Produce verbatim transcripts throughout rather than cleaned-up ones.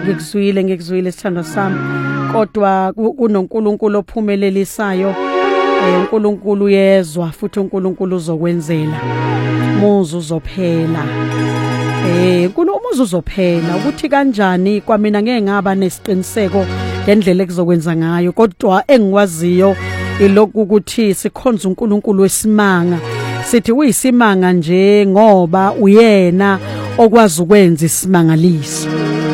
ngikuzwile ngikuzwile sithando sami kodwa kunoNkulunkulu ophumelelisayo uNkulunkulu yezwa futhi uNkulunkulu uzokwenzela muzu uzophela eh kunomuzu uzophela ukuthi kanjani kwamina ngeke ngaba nesiqiniseko ngendlela ekuzokwenza ngayo kodwa engikwaziyo ilokhu ukuthi sikhonza uNkulunkulu wesimanga sithi uyisimanga nje ngoba uyena okwazi ukwenza isimangaliso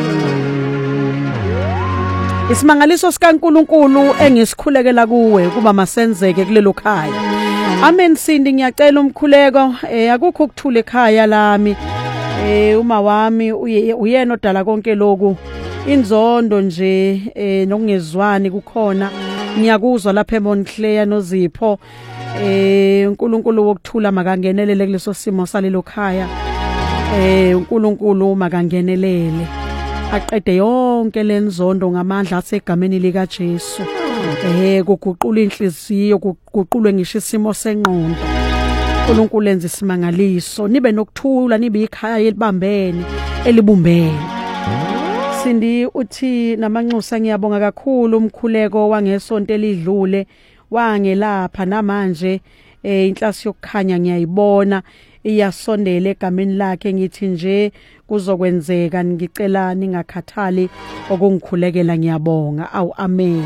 isimangaliso sikaNkulunkulu engisikhulekela kuwe kuba masenzeke kulelo khaya amen sindi ngiyacela umkhuleko eh akukho ukuthula ekhaya lami eh uma wami uyena odala konke lokhu inzondo nje eh nokungezwani kukhona ngiyakuzwa lapha eMontclair noZipho eh uNkulunkulu wokuthula makangenelele kuleso simo salelo khaya eh uNkulunkulu makangenelele aqede yonke lenzondo ngamandla asegameni lika Jesu eh kuguqula inhliziyo kuguqulwe ngisho isimo sengqondo uNkulunkulu enza isimangaliso nibe nokuthula nibe ikhaya elibambene elibumbene sindi uthi namanxusa ngiyabonga kakhulu umkhuleko wangesonto elidlule wangelapha namanje eh inhlasi yokukhanya ngiyayibona iyasondela egameni lakhe ngithi nje kuzokwenzeka ngicela ningakhathali okungikhulekela ngiyabonga awu amen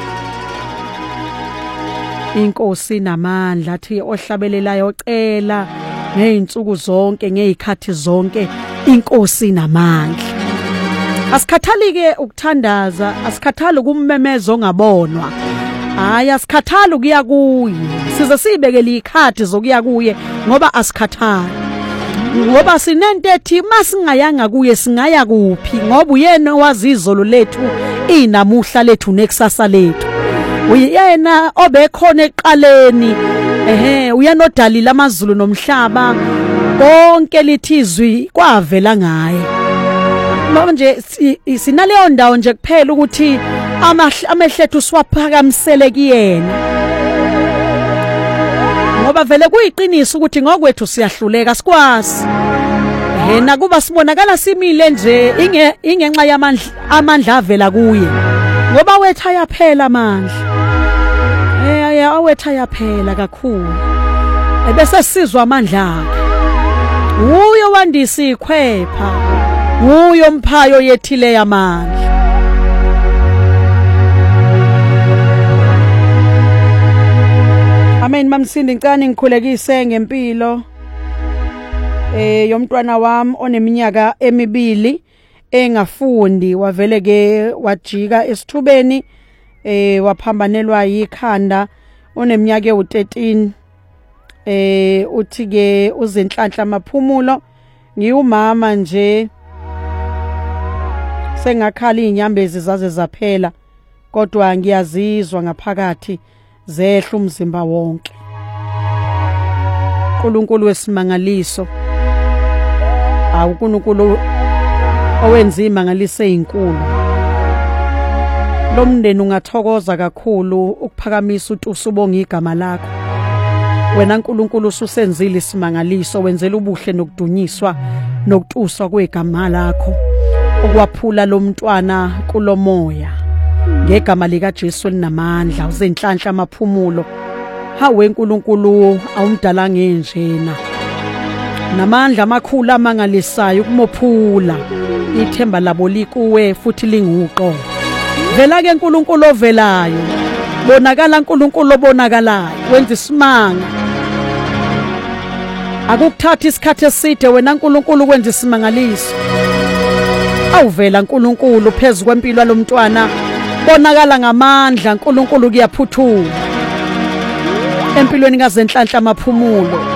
inkosi namandla athi ohlabelelayo ocela ngeinsuku zonke ngezikhathi zonke inkosi namandla asikhathalike ukuthandaza asikhathali kummemezo ongabonwa hayi asikhathali ukuya kuye size sibekele ikhathi zokuya kuye ngoba asikhathali ngoba sinento ethi masingayanga kuye singaya kuphi ngoba uyena wazi izolo lethu inamuhla lethu nekusasa lethu uyena obekhona eqaleni ehe uyena odalile amazulu nomhlaba konke lithizwi kwavela ngaye manje sinaleyo ndawo nje kuphela ukuthi amehlethu siwaphakamisele kuyena ngoba vele kuyiqiniso ukuthi ngokwethu siyahluleka sikwazi yena kuba sibonakala simile nje inge ingenxa yamandla amandla avela kuye ngoba wethu ayaphela amandla eh ya wethu ayaphela kakhulu ebese sizwa amandla akhe uyo wandisa ikhwepha uyo mphayo yethile yamandla amen mamsindi ngicane ngikhulekise ngempilo eh yomntwana wami oneminyaka emibili engafundi wavele ke wajika esithubeni eh waphambanelwa yikhanda oneminyaka ewu thirteen eh uthi ke uzinhlanhla amaphumulo ngiyumama nje sengakhala inyambezi zaze zaphela kodwa ngiyazizwa ngaphakathi zehla umzimba wonke uNkulunkulu wesimangaliso awu uNkulunkulu owenza imangaliso ezinkulu lo mndeni ungathokoza kakhulu ukuphakamisa uTusu ubonga igama lakho wena uNkulunkulu ususenzile isimangaliso wenzela ubuhle nokudunyiswa nokutuswa kwegama lakho okwaphula lo mntwana kulomoya ngegama lika Jesu linamandla uzenhlanhla amaphumulo hawe uNkulunkulu awumdala ngenjena namandla amakhulu amangalisayo kumophula ithemba labo likuwe futhi linguqo vela ke uNkulunkulu ovelayo bonakala uNkulunkulu obonakalayo wenza isimanga akukuthatha isikhathi eside wena uNkulunkulu kwenza isimangaliso awuvela uNkulunkulu phezulu kwempilo yalomntwana bonakala ngamandla uNkulunkulu kuyaphuthuma empilweni kazenhlanhla amaphumulo